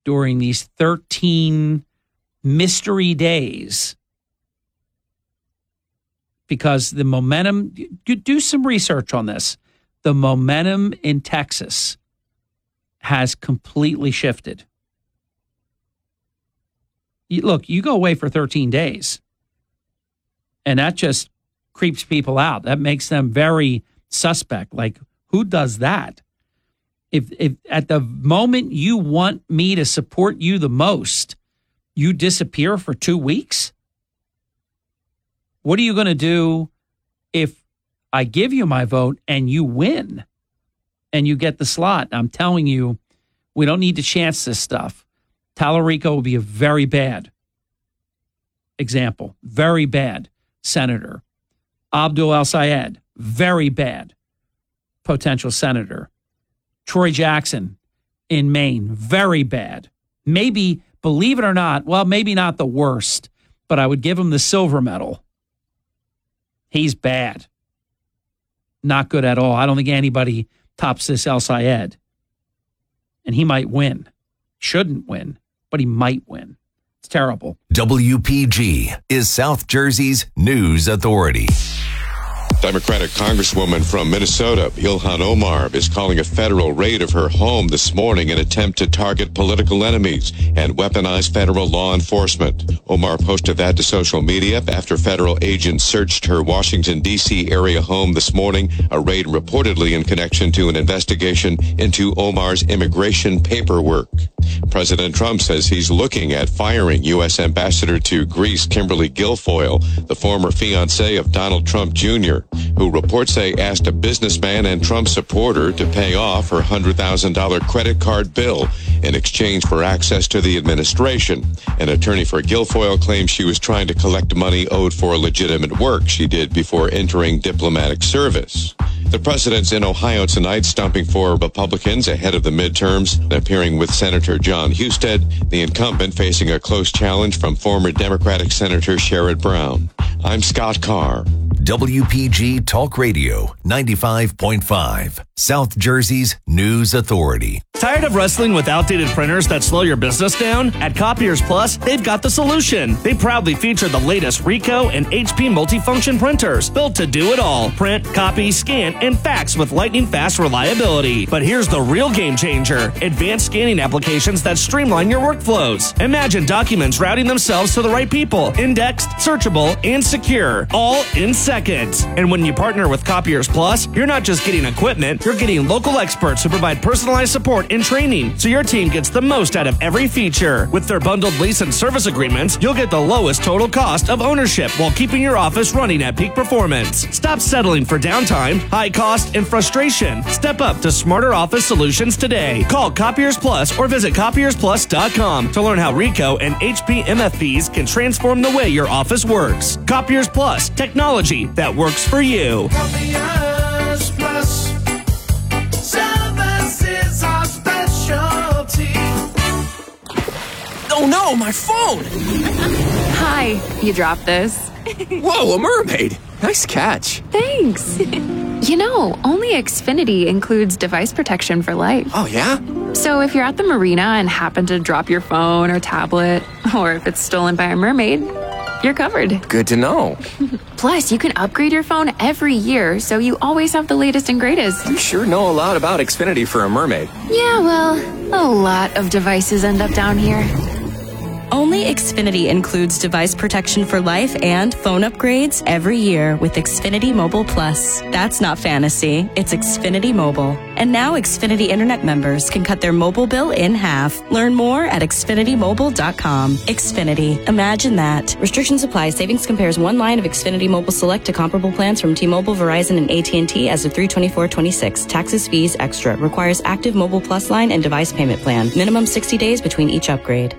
during these 13 mystery days, because the momentum, do some research on this. The momentum in Texas has completely shifted. Look, you go away for 13 days, and that just creeps people out. That makes them very suspect. Like, who does that? If at the moment you want me to support you the most, you disappear for 2 weeks? What are you going to do if I give you my vote and you win and you get the slot? I'm telling you, we don't need to chance this stuff. Tallarico will be a very bad example, very bad senator. Abdul El-Sayed, very bad potential senator. Troy Jackson in Maine, very bad. Maybe, believe it or not, well, maybe not the worst, but I would give him the silver medal. He's bad. Not good at all. I don't think anybody tops this El-Sayed. And he might win. Shouldn't win, but he might win. It's terrible. WPG is South Jersey's news authority. Democratic Congresswoman from Minnesota, Ilhan Omar, is calling a federal raid of her home this morning in an attempt to target political enemies and weaponize federal law enforcement. Omar posted that to social media after federal agents searched her Washington, D.C. area home this morning, a raid reportedly in connection to an investigation into Omar's immigration paperwork. President Trump says he's looking at firing U.S. Ambassador to Greece, Kimberly Guilfoyle, the former fiancée of Donald Trump Jr., who reports say asked a businessman and Trump supporter to pay off her $100,000 credit card bill in exchange for access to the administration. An attorney for Guilfoyle claims she was trying to collect money owed for legitimate work she did before entering diplomatic service. The president's in Ohio tonight, stumping for Republicans ahead of the midterms, appearing with Senator John Husted, the incumbent facing a close challenge from former Democratic Senator Sherrod Brown. I'm Scott Carr. WPG Talk Radio 95.5, South Jersey's news authority. Tired of wrestling with outdated printers that slow your business down? At Copiers Plus, they've got the solution. They proudly feature the latest Ricoh and HP multifunction printers, built to do it all. Print, copy, scan, and fax with lightning-fast reliability. But here's the real game changer. Advanced scanning applications that streamline your workflows. Imagine documents routing themselves to the right people, indexed, searchable, and secure, all in seconds. And when you partner with Copiers Plus, you're not just getting equipment, you're getting local experts who provide personalized support and training, so your team gets the most out of every feature. With their bundled lease and service agreements, you'll get the lowest total cost of ownership while keeping your office running at peak performance. Stop settling for downtime, high cost, and frustration. Step up to smarter office solutions today. Call Copiers Plus or visit copiersplus.com to learn how Ricoh and HP MFPs can transform the way your office works. Copiers Plus, technology that works for you. Copiers Plus, services are specialty. Oh no, my phone! Hi, you dropped this. Whoa, a mermaid! Nice catch. Thanks. You know, only Xfinity includes device protection for life. Oh yeah? So if you're at the marina and happen to drop your phone or tablet, or if it's stolen by a mermaid, you're covered. Good to know. Plus, you can upgrade your phone every year, so you always have the latest and greatest. You sure know a lot about Xfinity for a mermaid. Yeah, well, a lot of devices end up down here. Only Xfinity includes device protection for life and phone upgrades every year with Xfinity Mobile Plus. That's not fantasy, it's Xfinity Mobile. And now Xfinity Internet members can cut their mobile bill in half. Learn more at XfinityMobile.com. Xfinity. Imagine that. Restrictions apply. Savings compares one line of Xfinity Mobile Select to comparable plans from T-Mobile, Verizon, and AT&T as of 3/24/26. Taxes, fees, extra. Requires active Mobile Plus line and device payment plan. Minimum 60 days between each upgrade.